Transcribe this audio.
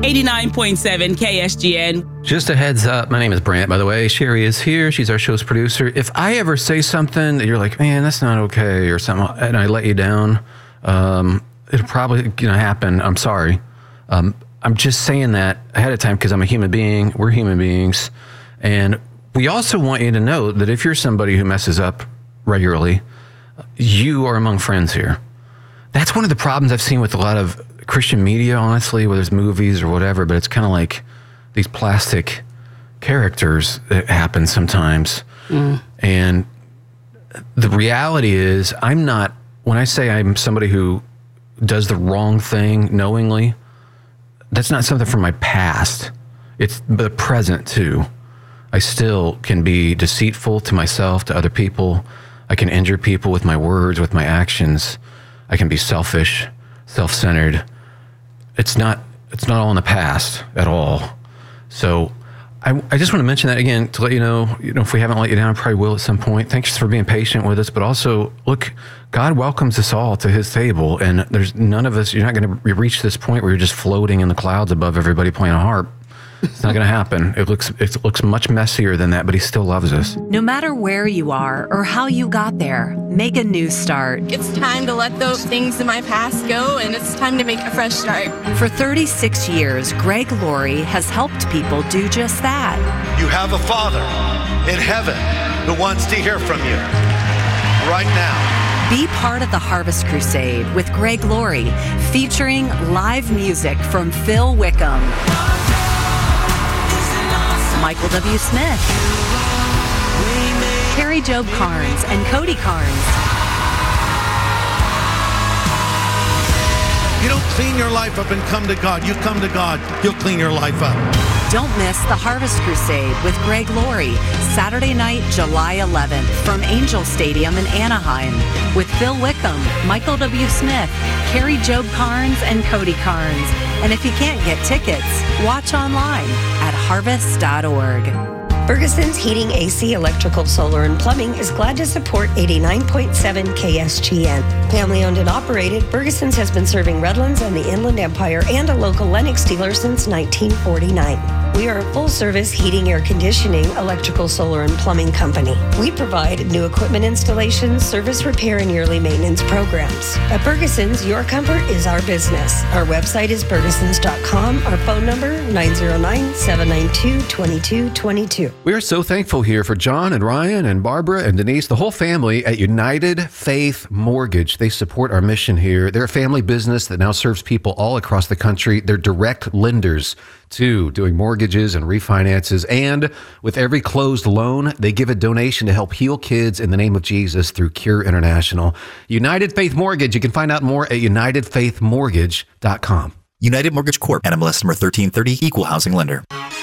89.7 KSGN. Just a heads up, my name is Brant, by the way. Sherry is here. She's our show's producer. If I ever say something that you're like, man, that's not okay, or something, and I let you down, it'll probably happen. I'm sorry. I'm just saying that ahead of time because I'm a human being. We're human beings. And we also want you to know that if you're somebody who messes up regularly, you are among friends here. That's one of the problems I've seen with a lot of Christian media, honestly, whether it's movies or whatever, but it's kind of like these plastic characters that happen sometimes. And the reality is, when I say I'm somebody who does the wrong thing knowingly, that's not something from my past. It's the present too. I still can be deceitful to myself, to other people. I can injure people with my words, with my actions. I can be selfish, self-centered. It's not all in the past at all. So I just want to mention that again to let you know, if we haven't let you down, I probably will at some point. Thanks for being patient with us. But also, look, God welcomes us all to his table. And there's none of us, you're not going to reach this point where you're just floating in the clouds above everybody playing a harp. It's not going to happen. It looks much messier than that, but he still loves us. No matter where you are or how you got there, make a new start. It's time to let those things in my past go, and it's time to make a fresh start. For 36 years, Greg Laurie has helped people do just that. You have a Father in heaven who wants to hear from you right now. Be part of the Harvest Crusade with Greg Laurie, featuring live music from Phil Wickham, Michael W. Smith, Carrie Job Carnes, and Cody Carnes. You don't clean your life up and come to God. You come to God, he'll clean your life up. Don't miss the Harvest Crusade with Greg Laurie, Saturday night, July 11th from Angel Stadium in Anaheim with Phil Wickham, Michael W. Smith, Carrie Job Carnes, and Cody Carnes. And if you can't get tickets, watch online at harvest.org. Ferguson's Heating, AC, Electrical, Solar, and Plumbing is glad to support 89.7 KSGN. Family owned and operated, Ferguson's has been serving Redlands and the Inland Empire and a local Lennox dealer since 1949. We are a full-service heating, air conditioning, electrical, solar, and plumbing company. We provide new equipment installations, service repair, and yearly maintenance programs. At Ferguson's, your comfort is our business. Our website is fergusons.com. Our phone number, 909-792-2222. We are so thankful here for John and Ryan and Barbara and Denise, the whole family at United Faith Mortgage. They support our mission here. They're a family business that now serves people all across the country. They're direct lenders too, doing mortgages and refinances. And with every closed loan, they give a donation to help heal kids in the name of Jesus through Cure International. United Faith Mortgage. You can find out more at unitedfaithmortgage.com. United Mortgage Corp. NMLS number 1330, Equal Housing Lender.